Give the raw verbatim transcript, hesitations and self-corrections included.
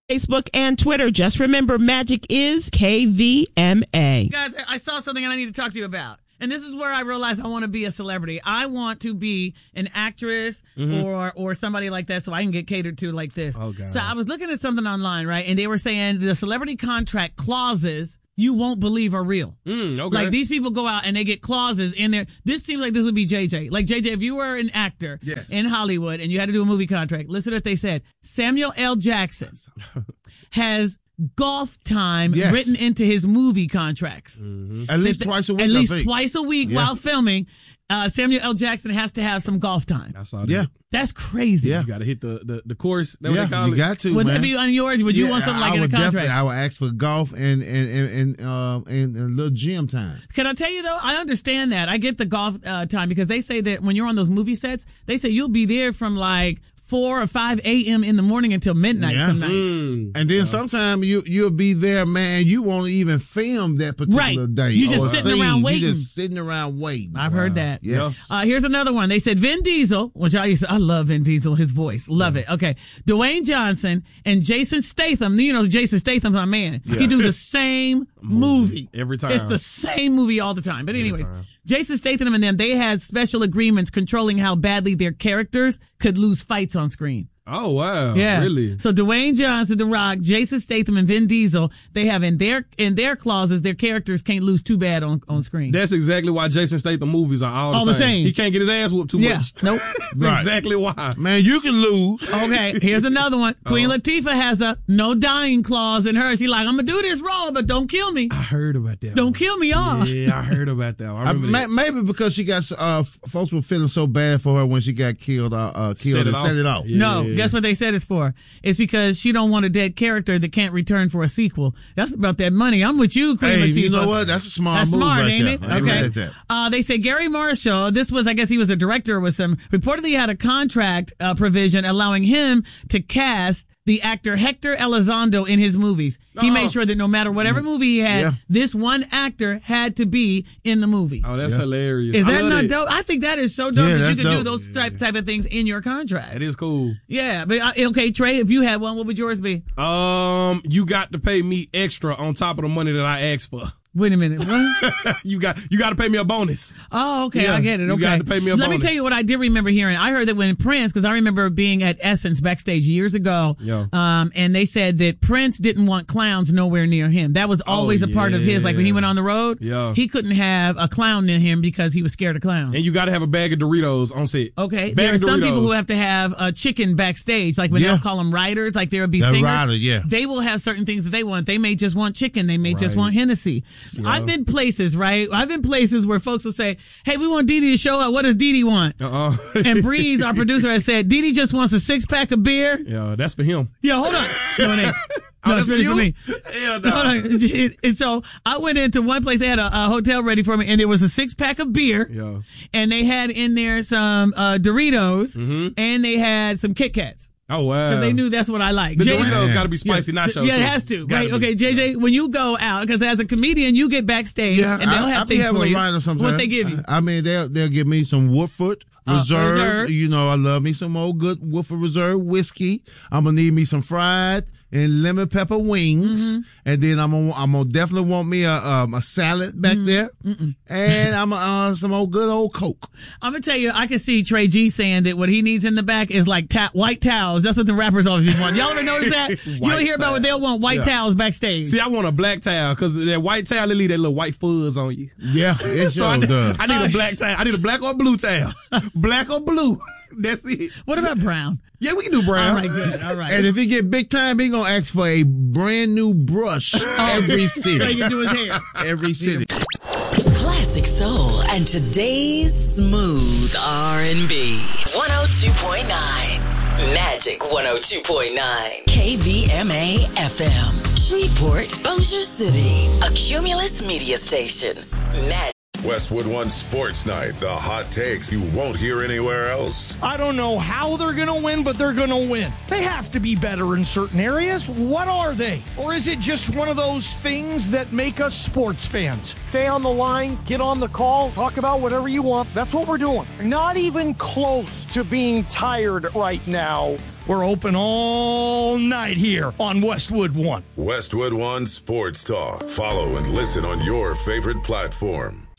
Facebook and Twitter. Just remember, magic is K V M A. Guys, I saw something I need to talk to you about. And this is where I realized I want to be a celebrity. I want to be an actress mm-hmm. or or somebody like that so I can get catered to like this. Oh, God. So I was looking at something online, right? And they were saying the celebrity contract clauses you won't believe are real. Mm, okay. Like these people go out and they get clauses in there. This seems like this would be J J. Like J J, if you were an actor yes. in Hollywood and you had to do a movie contract, listen to what they said. Samuel L. Jackson has golf time yes. written into his movie contracts. Mm-hmm. At least the, twice a week. At least twice a week yeah. while filming. Uh, Samuel L. Jackson has to have some golf time. I saw that. Yeah. That's crazy. Yeah. You got to hit the, the, the course. That yeah, what they call you it? got to, Would man. that be on yours? Would you yeah, want something like I in a would contract? I would ask for golf and and and and, um, and, and a little gym time. Can I tell you, though? I understand that. I get the golf uh, time because they say that when you're on those movie sets, they say you'll be there from like four or five a.m. in the morning until midnight yeah. some nights. Mm. And then yeah. sometimes you, you'll be there, man, you won't even film that particular right. day. You're just sitting scene. around waiting. You're just sitting around waiting. I've wow. heard that. Yes. Uh, here's another one. They said Vin Diesel, which I used to, I love Vin Diesel, his voice. Love yeah. it. Okay. Dwayne Johnson and Jason Statham. You know, Jason Statham's my man. Yeah. He do the same movie. Every time. It's the same movie all the time. But anyways, Jason Statham and them, they had special agreements controlling how badly their characters could lose fights on screen. Oh, wow. Yeah. Really? So Dwayne Johnson, The Rock, Jason Statham, and Vin Diesel, they have in their in their clauses, their characters can't lose too bad on, on screen. That's exactly why Jason Statham movies are all, all the, same. the same. He can't get his ass whooped too yeah. much. Nope. That's right. exactly why. Man, you can lose. Okay, here's another one. Queen uh-huh. Latifah has a no dying clause in her. She's like, I'm going to do this role, but don't kill me. I heard about that. Don't one. kill me off. Yeah, I heard about that. I I, may, maybe because she got, uh, folks were feeling so bad for her when she got killed, uh, uh killed set and it set it off. Yeah. No, guess what they said it's for? It's because she don't want a dead character that can't return for a sequel. That's about that money. I'm with you, Queen hey, Latifah. you know what? That's a smart That's move smart, right ain't there. it? Amen Okay. Uh, they say Gary Marshall, this was, I guess he was a director with some, reportedly had a contract uh, provision allowing him to cast the actor Hector Elizondo in his movies. He Uh-oh. made sure that no matter whatever movie he had, yeah. this one actor had to be in the movie. Oh, that's yeah. hilarious. Is I that love not it. dope? I think that is so dope Yeah, that you that's can do dope. those type, type of things in your contract. That is cool. Yeah, but uh, okay, Trey, if you had one, what would yours be? Um, you got to pay me extra on top of the money that I asked for. Wait a minute. What? you got you got to pay me a bonus. Oh, okay. Yeah, I get it. Okay. You got to pay me a Let bonus. me tell you what I did remember hearing. I heard that when Prince, because I remember being at Essence backstage years ago, yeah. um, and they said that Prince didn't want clowns nowhere near him. That was always oh, a part of his. Like when he went on the road, yeah. he couldn't have a clown near him because he was scared of clowns. And you got to have a bag of Doritos on set. Okay. Bag There are of some Doritos. people who have to have a chicken backstage, like when Yeah. they'll call them writers, like there will be The singers. writer, yeah. They will have certain things that they want. They may just want chicken. They may just Right. want Hennessy. Yeah. I've been places, right? I've been places where folks will say, hey, we want Dee Dee to show up. What does Dee Dee want? Uh-uh. And Breeze, our producer, has said, Dee Dee just wants a six pack of beer. Yeah, that's for him. Yeah, hold on. No, it ain't. No, Oh, it's that's really for for you? me. Hell no. Hold on. And so I went into one place. They had a, a hotel ready for me, and there was a six pack of beer. Yeah. And they had in there some uh, Doritos, Mhm. and they had some Kit Kats. Oh, wow. Because they knew that's what I like. The J- Doritos got to be spicy yeah, nachos. Yeah, it too. has to. Gotta Right? be. Okay, J J, when you go out, because as a comedian, you get backstage, Yeah, and they'll I, have I be things having for a you. writer sometimes. What they give you? I mean, they'll they'll give me some Woodford Uh, Reserve. Reserve. You know, I love me some old good Woodford Reserve whiskey. I'm gonna need me some fried and lemon pepper wings, Mm-hmm. and then I'm gonna I'm gonna definitely want me a um, a salad back Mm-hmm. there, and I'm uh, some old good old Coke. I'm gonna tell you, I can see Trey G saying that what he needs in the back is like ta- white towels. That's what the rappers always want. Y'all ever notice that? You don't White hear about what they'll want white Yeah. towels backstage. See, I want a black towel because that white towel, they leave that little white fuzz on you. Yeah, it So I sure need, does. I need a black towel. I need a black or blue towel. Black or blue. That's it. What about brown? Yeah, we can do brown. All right, good. All right. And if he get big time, he gonna ask for a brand new brush every so he city. can do his hair. Every city. Classic soul and today's smooth R and B. one oh two point nine Magic one oh two point nine K V M A F M. Shreveport, Bossier City. A Cumulus media station. Magic. Westwood One Sports Night, the hot takes you won't hear anywhere else. I don't know how they're going to win, but they're going to win. They have to be better in certain areas. What are they? Or is it just one of those things that make us sports fans? Stay on the line, get on the call, talk about whatever you want. That's what we're doing. Not even close to being tired right now We're open all night here on Westwood One. Westwood One Sports Talk. Follow and listen on your favorite platform.